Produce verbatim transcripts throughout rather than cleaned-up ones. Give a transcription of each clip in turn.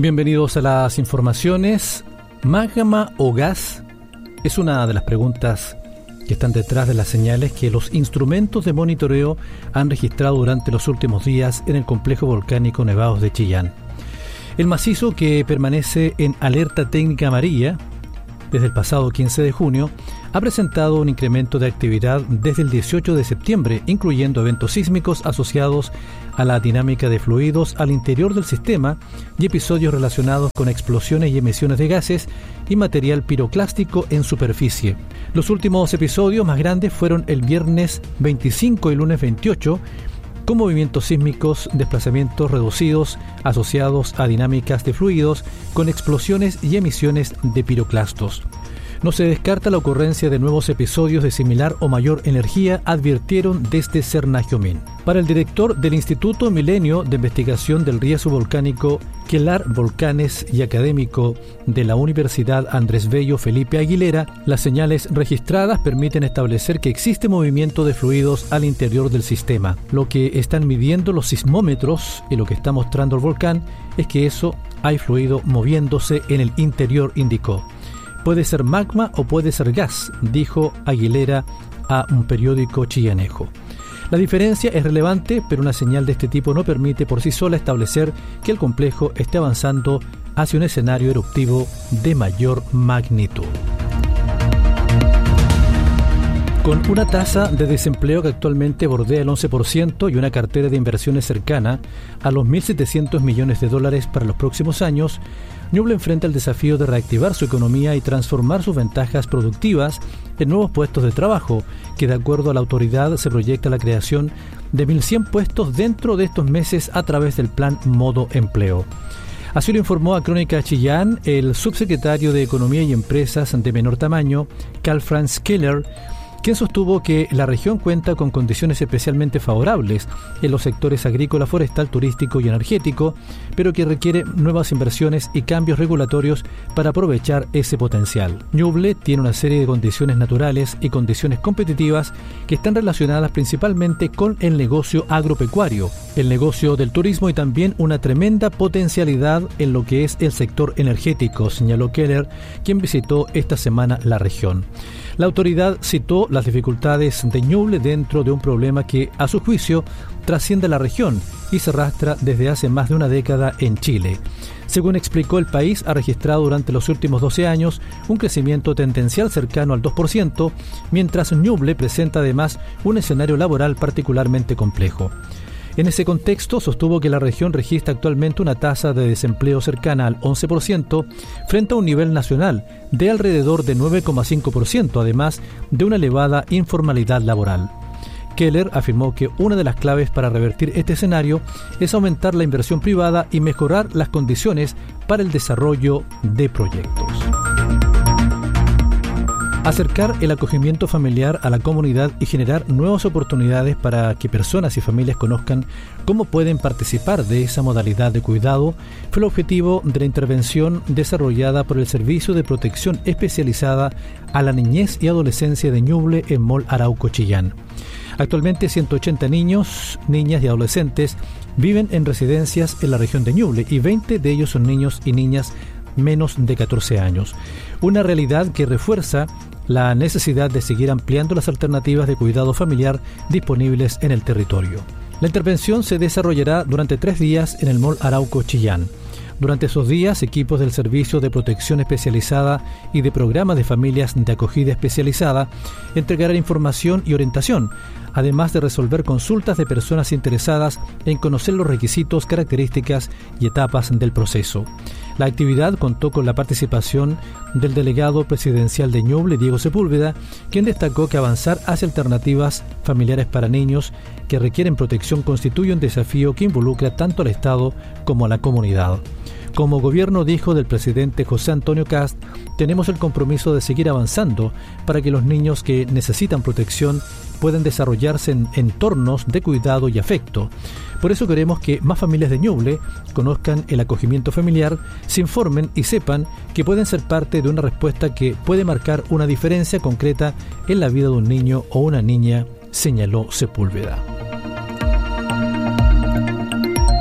Bienvenidos a las informaciones. ¿Magma o gas? Es una de las preguntas que están detrás de las señales que los instrumentos de monitoreo han registrado durante los últimos días en el complejo volcánico Nevados de Chillán. El macizo, que permanece en alerta técnica amarilla desde el pasado quince de junio, ha presentado un incremento de actividad desde el dieciocho de septiembre, incluyendo eventos sísmicos asociados a la dinámica de fluidos al interior del sistema y episodios relacionados con explosiones y emisiones de gases y material piroclástico en superficie. Los últimos episodios más grandes fueron el viernes veinticinco y lunes veintiocho, con movimientos sísmicos, desplazamientos reducidos asociados a dinámicas de fluidos con explosiones y emisiones de piroclastos. No se descarta la ocurrencia de nuevos episodios de similar o mayor energía, advirtieron desde Cernajomín. Para el director del Instituto Milenio de Investigación del Riesgo Volcánico, Quelar Volcanes, y académico de la Universidad Andrés Bello, Felipe Aguilera, las señales registradas permiten establecer que existe movimiento de fluidos al interior del sistema. Lo que están midiendo los sismómetros y lo que está mostrando el volcán es que eso, hay fluido moviéndose en el interior, indicó. Puede ser magma o puede ser gas, dijo Aguilera a un periódico chillanejo. La diferencia es relevante, pero una señal de este tipo no permite por sí sola establecer que el complejo esté avanzando hacia un escenario eruptivo de mayor magnitud. Con una tasa de desempleo que actualmente bordea el once por ciento y una cartera de inversiones cercana a los mil setecientos millones de dólares para los próximos años, Ñuble enfrenta el desafío de reactivar su economía y transformar sus ventajas productivas en nuevos puestos de trabajo, que de acuerdo a la autoridad se proyecta la creación de mil cien puestos dentro de estos meses a través del plan Modo Empleo. Así lo informó a Crónica Chillán el subsecretario de Economía y Empresas de menor tamaño, Karl Franz Keller, quien sostuvo que la región cuenta con condiciones especialmente favorables en los sectores agrícola, forestal, turístico y energético, pero que requiere nuevas inversiones y cambios regulatorios para aprovechar ese potencial. Ñuble tiene una serie de condiciones naturales y condiciones competitivas que están relacionadas principalmente con el negocio agropecuario, el negocio del turismo y también una tremenda potencialidad en lo que es el sector energético, señaló Keller, quien visitó esta semana la región. La autoridad citó las dificultades de Ñuble dentro de un problema que, a su juicio, trasciende la región y se arrastra desde hace más de una década en Chile. Según explicó, el país ha registrado durante los últimos doce años un crecimiento tendencial cercano al dos por ciento, mientras Ñuble presenta además un escenario laboral particularmente complejo. En ese contexto, sostuvo que la región registra actualmente una tasa de desempleo cercana al once por ciento frente a un nivel nacional de alrededor de nueve coma cinco por ciento, además de una elevada informalidad laboral. Keller afirmó que una de las claves para revertir este escenario es aumentar la inversión privada y mejorar las condiciones para el desarrollo de proyectos. Acercar el acogimiento familiar a la comunidad y generar nuevas oportunidades para que personas y familias conozcan cómo pueden participar de esa modalidad de cuidado fue el objetivo de la intervención desarrollada por el Servicio de Protección Especializada a la Niñez y Adolescencia de Ñuble en Mall Arauco Chillán. Actualmente ciento ochenta niños, niñas y adolescentes viven en residencias en la región de Ñuble y veinte de ellos son niños y niñas menos de catorce años. Una realidad que refuerza la necesidad de seguir ampliando las alternativas de cuidado familiar disponibles en el territorio. La intervención se desarrollará durante tres días en el Mall Arauco Chillán. Durante esos días, equipos del Servicio de Protección Especializada y de Programas de Familias de Acogida Especializada entregarán información y orientación, además de resolver consultas de personas interesadas en conocer los requisitos, características y etapas del proceso. La actividad contó con la participación del delegado presidencial de Ñuble, Diego Sepúlveda, quien destacó que avanzar hacia alternativas familiares para niños que requieren protección constituye un desafío que involucra tanto al Estado como a la comunidad. Como gobierno, dijo del presidente José Antonio Kast, tenemos el compromiso de seguir avanzando para que los niños que necesitan protección puedan desarrollarse en entornos de cuidado y afecto. Por eso queremos que más familias de Ñuble conozcan el acogimiento familiar, se informen y sepan que pueden ser parte de una respuesta que puede marcar una diferencia concreta en la vida de un niño o una niña, señaló Sepúlveda.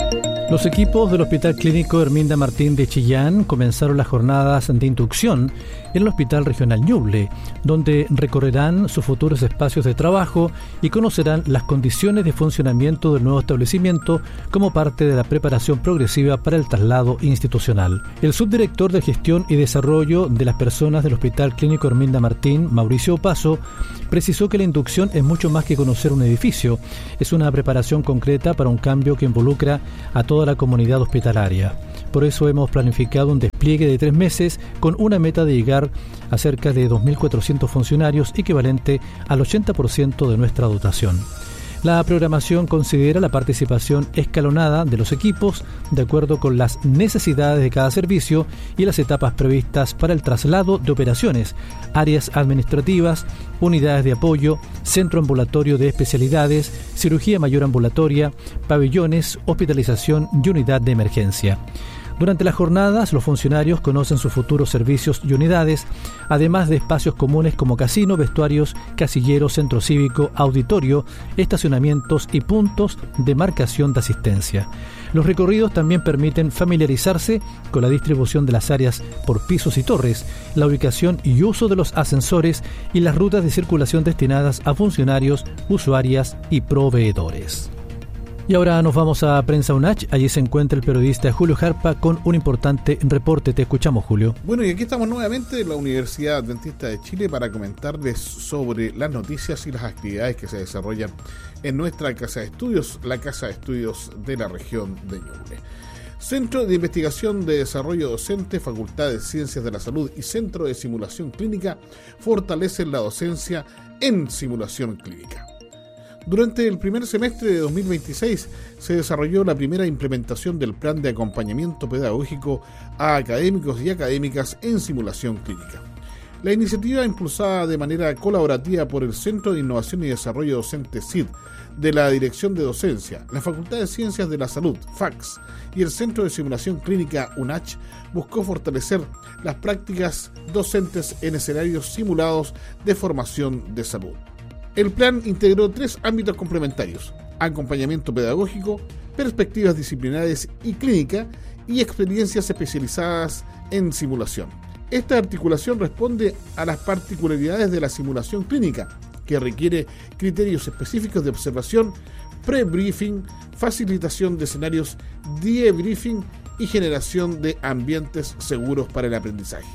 Los equipos del Hospital Clínico Herminda Martín de Chillán comenzaron las jornadas de inducción en el Hospital Regional Ñuble, donde recorrerán sus futuros espacios de trabajo y conocerán las condiciones de funcionamiento del nuevo establecimiento como parte de la preparación progresiva para el traslado institucional. El subdirector de Gestión y Desarrollo de las Personas del Hospital Clínico Herminda Martín, Mauricio Opaso, precisó que la inducción es mucho más que conocer un edificio, es una preparación concreta para un cambio que involucra a toda la comunidad hospitalaria. Por eso hemos planificado un despliegue de tres meses con una meta de llegar a cerca de dos mil cuatrocientos funcionarios, equivalente al ochenta por ciento de nuestra dotación. La programación considera la participación escalonada de los equipos de acuerdo con las necesidades de cada servicio y las etapas previstas para el traslado de operaciones, áreas administrativas, unidades de apoyo, centro ambulatorio de especialidades, cirugía mayor ambulatoria, pabellones, hospitalización y unidad de emergencia. Durante las jornadas, los funcionarios conocen sus futuros servicios y unidades, además de espacios comunes como casino, vestuarios, casillero, centro cívico, auditorio, estacionamientos y puntos de marcación de asistencia. Los recorridos también permiten familiarizarse con la distribución de las áreas por pisos y torres, la ubicación y uso de los ascensores y las rutas de circulación destinadas a funcionarios, usuarias y proveedores. Y ahora nos vamos a Prensa UNACH. Allí se encuentra el periodista Julio Jarpa con un importante reporte. Te escuchamos, Julio. Bueno, y aquí estamos nuevamente en la Universidad Adventista de Chile para comentarles sobre las noticias y las actividades que se desarrollan en nuestra Casa de Estudios, la Casa de Estudios de la región de Ñuble. Centro de Investigación de Desarrollo Docente, Facultad de Ciencias de la Salud y Centro de Simulación Clínica fortalecen la docencia en simulación clínica. Durante el primer semestre de dos mil veintiséis se desarrolló la primera implementación del plan de acompañamiento pedagógico a académicos y académicas en simulación clínica. La iniciativa, impulsada de manera colaborativa por el Centro de Innovación y Desarrollo Docente C I D de la Dirección de Docencia, la Facultad de Ciencias de la Salud, F A C S, y el Centro de Simulación Clínica UNACH, buscó fortalecer las prácticas docentes en escenarios simulados de formación de salud. El plan integró tres ámbitos complementarios: acompañamiento pedagógico, perspectivas disciplinares y clínica, y experiencias especializadas en simulación. Esta articulación responde a las particularidades de la simulación clínica, que requiere criterios específicos de observación, pre-briefing, facilitación de escenarios, debriefing y generación de ambientes seguros para el aprendizaje.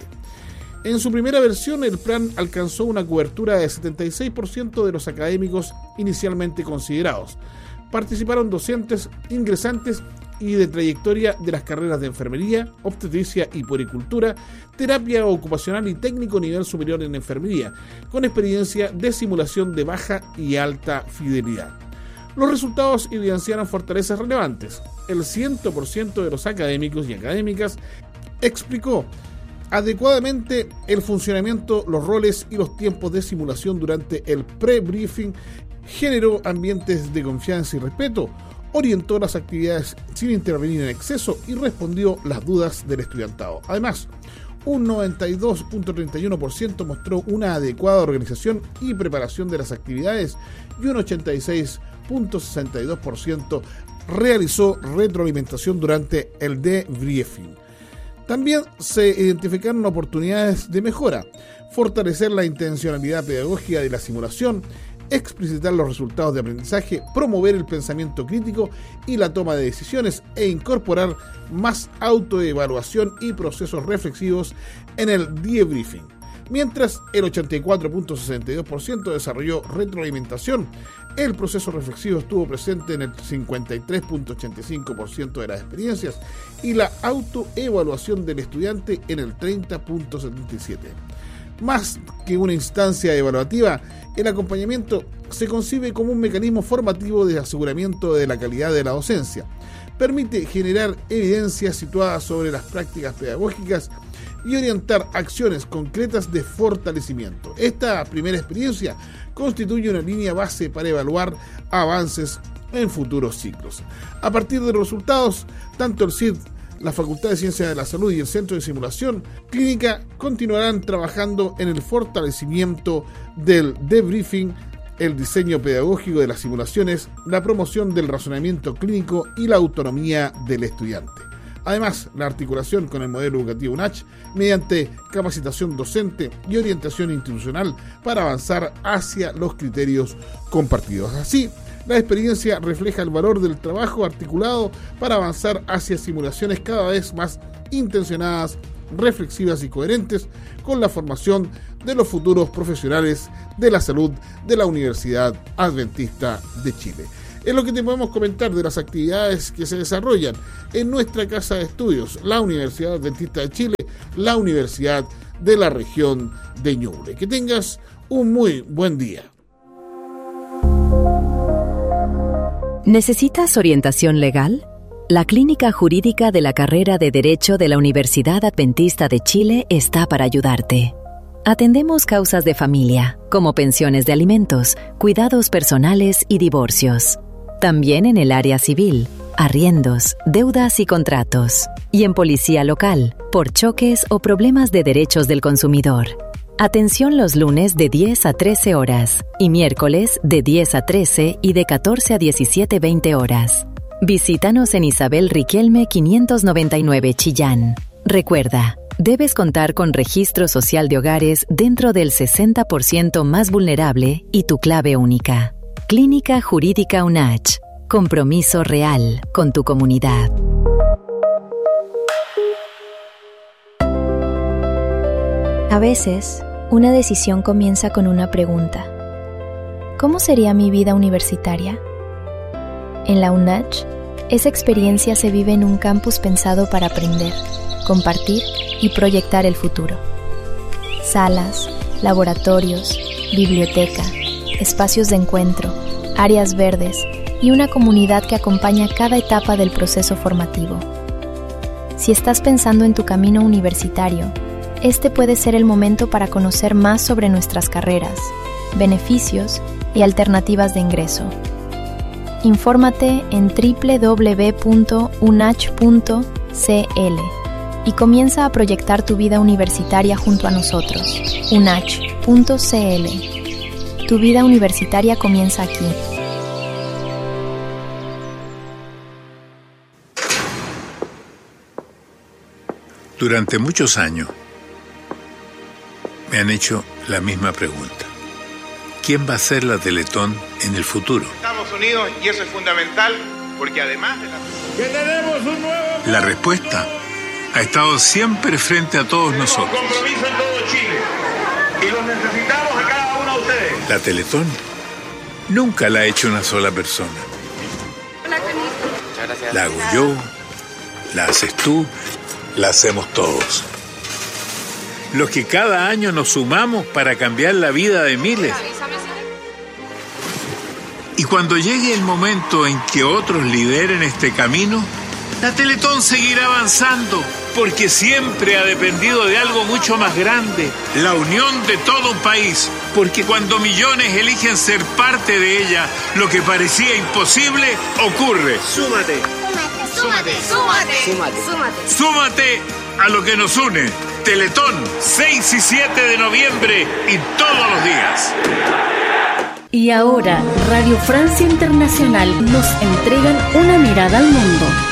En su primera versión, el plan alcanzó una cobertura de setenta y seis por ciento de los académicos inicialmente considerados. Participaron docentes, ingresantes y de trayectoria de las carreras de enfermería, obstetricia y puericultura, terapia ocupacional y técnico nivel superior en enfermería, con experiencia de simulación de baja y alta fidelidad. Los resultados evidenciaron fortalezas relevantes. El cien por ciento de los académicos y académicas explicó adecuadamente el funcionamiento, los roles y los tiempos de simulación durante el pre-briefing, generó ambientes de confianza y respeto, orientó las actividades sin intervenir en exceso y respondió las dudas del estudiantado. Además, un noventa y dos punto treinta y uno por ciento mostró una adecuada organización y preparación de las actividades y un ochenta y seis punto sesenta y dos por ciento realizó retroalimentación durante el debriefing. También se identificaron oportunidades de mejora: fortalecer la intencionalidad pedagógica de la simulación, explicitar los resultados de aprendizaje, promover el pensamiento crítico y la toma de decisiones e incorporar más autoevaluación y procesos reflexivos en el debriefing. Mientras el ochenta y cuatro punto sesenta y dos por ciento desarrolló retroalimentación, el proceso reflexivo estuvo presente en el cincuenta y tres punto ochenta y cinco por ciento de las experiencias y la autoevaluación del estudiante en el treinta punto setenta y siete por ciento. Más que una instancia evaluativa, el acompañamiento se concibe como un mecanismo formativo de aseguramiento de la calidad de la docencia. Permite generar evidencias situadas sobre las prácticas pedagógicas y orientar acciones concretas de fortalecimiento. Esta primera experiencia constituye una línea base para evaluar avances en futuros ciclos. A partir de los resultados, tanto el C I D, la Facultad de Ciencias de la Salud y el Centro de Simulación Clínica continuarán trabajando en el fortalecimiento del debriefing el diseño pedagógico de las simulaciones, la promoción del razonamiento clínico y la autonomía del estudiante. Además, la articulación con el modelo educativo U N A C H mediante capacitación docente y orientación institucional para avanzar hacia los criterios compartidos. Así, la experiencia refleja el valor del trabajo articulado para avanzar hacia simulaciones cada vez más intencionadas, reflexivas y coherentes con la formación de los futuros profesionales de la salud de la Universidad Adventista de Chile. Es lo que te podemos comentar de las actividades que se desarrollan en nuestra casa de estudios, la Universidad Adventista de Chile, la Universidad de la región de Ñuble. Que tengas un muy buen día. ¿Necesitas orientación legal? La Clínica Jurídica de la Carrera de Derecho de la Universidad Adventista de Chile está para ayudarte. Atendemos causas de familia, como pensiones de alimentos, cuidados personales y divorcios. También en el área civil, arriendos, deudas y contratos. Y en policía local, por choques o problemas de derechos del consumidor. Atención los lunes de diez a trece horas y miércoles de diez a trece y de catorce a diecisiete veinte horas. Visítanos en Isabel Riquelme quinientos noventa y nueve Chillán. Recuerda, debes contar con registro social de hogares dentro del sesenta por ciento más vulnerable y tu clave única. Clínica Jurídica U N A C H. Compromiso real con tu comunidad. A veces, una decisión comienza con una pregunta. ¿Cómo sería mi vida universitaria? En la U N A C H, esa experiencia se vive en un campus pensado para aprender, compartir y proyectar el futuro. Salas, laboratorios, biblioteca, espacios de encuentro, áreas verdes y una comunidad que acompaña cada etapa del proceso formativo. Si estás pensando en tu camino universitario, este puede ser el momento para conocer más sobre nuestras carreras, beneficios y alternativas de ingreso. Infórmate en doble u doble u doble u punto u n a c h punto c l y comienza a proyectar tu vida universitaria junto a nosotros. u n a c h punto c l. Tu vida universitaria comienza aquí. Durante muchos años me han hecho la misma pregunta. ¿Quién va a ser la Teletón en el futuro? Estados Unidos, y eso es fundamental, porque además de la... ¡Que tenemos un nuevo... La respuesta ha estado siempre frente a todos tenemos nosotros. Compromiso en todo Chile, y los necesitamos a cada uno de ustedes. La Teletón nunca la ha hecho una sola persona. La hago yo, la haces tú, la hacemos todos. Los que cada año nos sumamos para cambiar la vida de miles. Y cuando llegue el momento en que otros lideren este camino, la Teletón seguirá avanzando, porque siempre ha dependido de algo mucho más grande, la unión de todo un país. Porque cuando millones eligen ser parte de ella, lo que parecía imposible ocurre. Súmate. Súmate. Súmate. Súmate. Súmate. Súmate a lo que nos une. Teletón, seis y siete de noviembre y todos los días. Y ahora, Radio Francia Internacional nos entregan una mirada al mundo.